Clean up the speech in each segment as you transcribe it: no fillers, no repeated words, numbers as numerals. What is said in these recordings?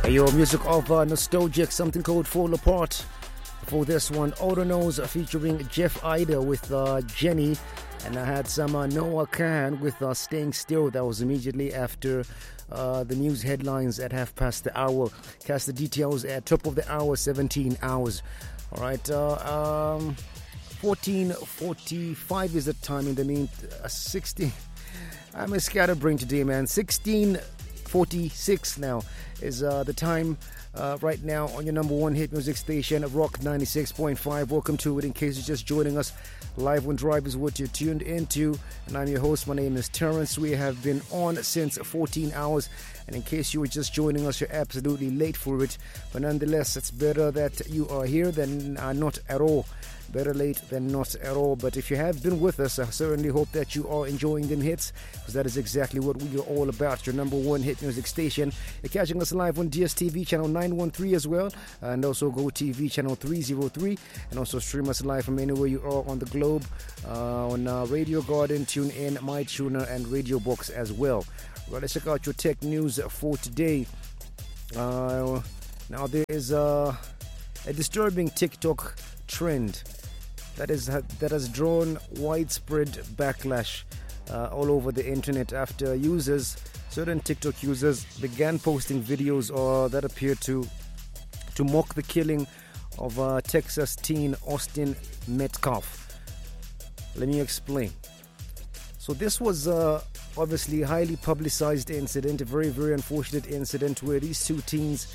Your music of Nostalgic, something called Fall Apart. For this one, Autonos featuring Jeff Ida with Jenny. And I had some Noah Khan with Staying Still. That was immediately after the news headlines at half past the hour. Cast the details at top of the hour, 17 hours. All right, 14:45 is the time in the mean 16. I'm a scatterbrain today, man. 16:46 now is the time right now on your number one hit music station, Rock 96.5. Welcome to it. In case you're just joining us, Live on Drive is what you're tuned into, and I'm your host. My name is Terrence. We have been on since 14 hours, and in case you were just joining us, you're absolutely late for it, but nonetheless, it's better that you are here than not at all. Better late than not at all. But if you have been with us, I certainly hope that you are enjoying them hits, because that is exactly what we are all about. Your number one hit music station. You're catching us live on DSTV channel 913 as well, and also GoTV channel 303, and also stream us live from anywhere you are on the globe on Radio Garden, TuneIn, MyTuner, and Radio Box as well. Right, let's check out your tech news for today. Now there is a disturbing TikTok trend that has drawn widespread backlash all over the internet after certain TikTok users began posting videos that appear to mock the killing of Texas teen Austin Metcalf. Let me explain. So this was obviously a highly publicized incident, a very, very unfortunate incident where these two teens,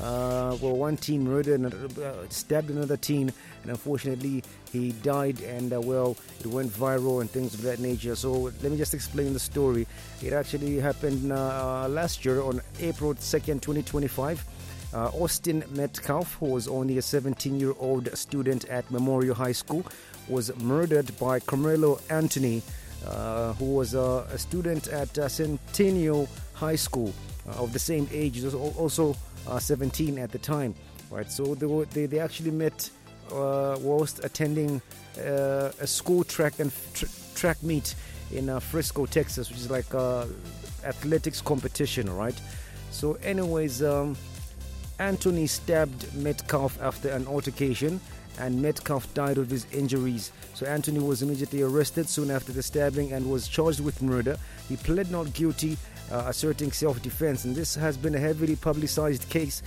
one teen murdered and stabbed another teen, and unfortunately he died, and it went viral and things of that nature. So let me just explain the story. It actually happened last year on April 2nd, 2025. Austin Metcalf, who was only a 17-year-old student at Memorial High School, was murdered by Carmelo Anthony, who was a student at Centennial High School of the same age. He was also 17 at the time, right? So they actually met whilst attending a school track meet in Frisco, Texas, which is like athletics competition, right? So anyways, Anthony stabbed Metcalf after an altercation, and Metcalf died of his injuries. So Anthony was immediately arrested soon after the stabbing and was charged with murder. He pled not guilty, asserting self-defense, and this has been a heavily publicized case.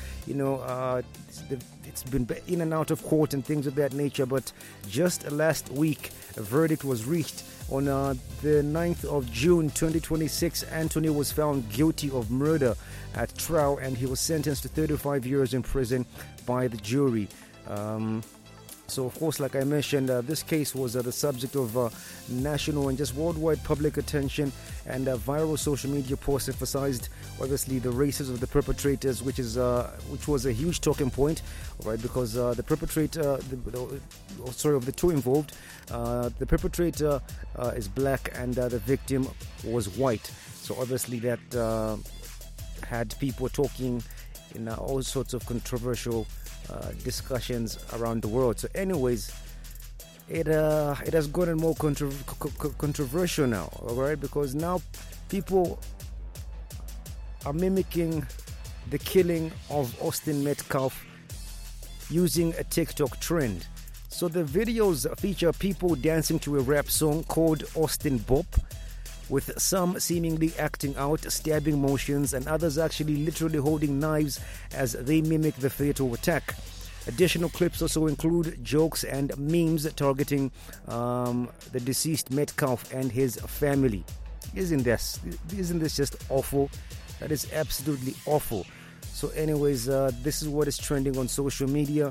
It's been in and out of court and things of that nature, but just last week a verdict was reached. On the 9th of June 2026, Anthony was found guilty of murder at trial, and he was sentenced to 35 years in prison by the jury. So, of course, like I mentioned, this case was the subject of national and just worldwide public attention, and viral social media posts emphasized, obviously, the races of the perpetrators, which was a huge talking point, right? Because the perpetrator, of the two involved, the perpetrator is black and the victim was white. So, obviously, that had people talking in all sorts of controversial discussions around the world. So anyways, it has gotten more controversial now, all right, because now people are mimicking the killing of Austin Metcalf using a TikTok trend. So the videos feature people dancing to a rap song called Austin Bop, with some seemingly acting out stabbing motions and others actually literally holding knives as they mimic the fatal attack. Additional clips also include jokes and memes targeting the deceased Metcalf and his family. Isn't this just awful? That is absolutely awful. So anyways, this is what is trending on social media.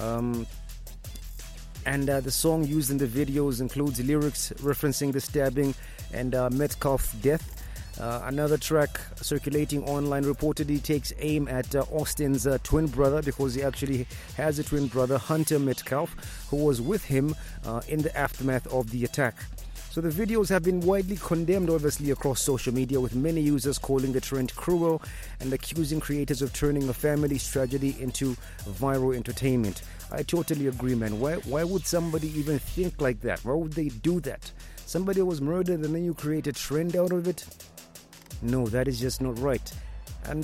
And the song used in the videos includes lyrics referencing the stabbing and Metcalf's death. Another track circulating online reportedly takes aim at Austin's twin brother, because he actually has a twin brother, Hunter Metcalf, who was with him in the aftermath of the attack. So the videos have been widely condemned, obviously, across social media, with many users calling the trend cruel and accusing creators of turning a family's tragedy into viral entertainment. I totally agree, man. Why would somebody even think like that? Why would they do that? Somebody was murdered and then you create a trend out of it? No, that is just not right. And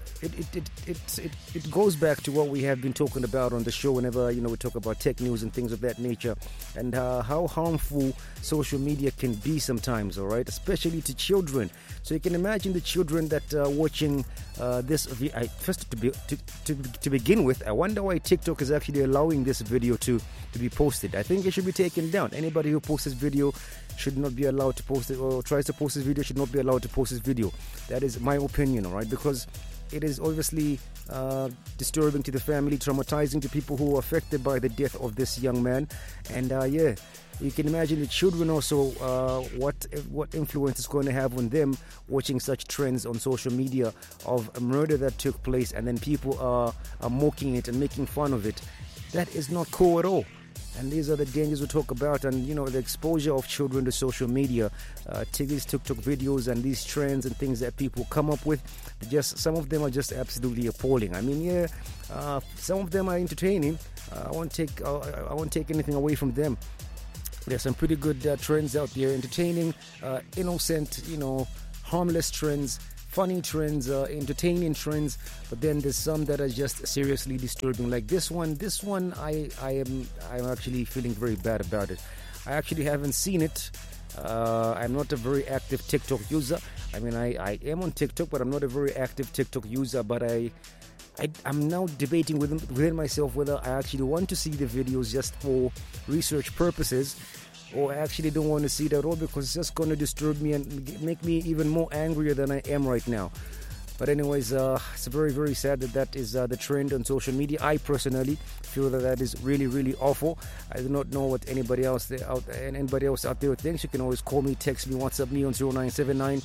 it goes back to what we have been talking about on the show whenever we talk about tech news and things of that nature, and how harmful social media can be sometimes. All right, especially to children. So you can imagine the children that are watching this. First, to begin with, I wonder why TikTok is actually allowing this video to be posted. I think it should be taken down. Anybody who posts this video should not be allowed to post it, or tries to post this video should not be allowed to post this video. That is my opinion, all right? Because it is obviously disturbing to the family, traumatizing to people who are affected by the death of this young man. And you can imagine the children also, what influence is going to have on them watching such trends on social media of a murder that took place, and then people are mocking it and making fun of it. That is not cool at all. And these are the dangers we talk about, and the exposure of children to social media, these TikTok videos and these trends and things that people come up with. Some of them are just absolutely appalling. I mean, some of them are entertaining. I won't take anything away from them. There's some pretty good trends out there, entertaining, innocent, harmless trends, funny trends, entertaining trends, but then there's some that are just seriously disturbing. Like this one, I'm actually feeling very bad about it. I actually haven't seen it. I'm not a very active TikTok user. I mean, I am on TikTok, but I'm not a very active TikTok user. But I'm now debating within myself whether I actually want to see the videos just for research purposes, or I actually don't want to see that at all, because it's just going to disturb me and make me even more angrier than I am right now. But anyways, it's very, very sad that is the trend on social media. I personally feel that is really, really awful. I do not know what anybody else out there thinks. You can always call me, text me, WhatsApp me on 0979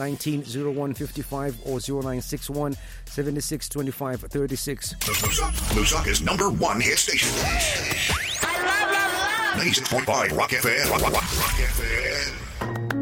190155 or 0961 762536. Lusaka's #1 hit station. I love 96.5 Rock FM. Rock FM.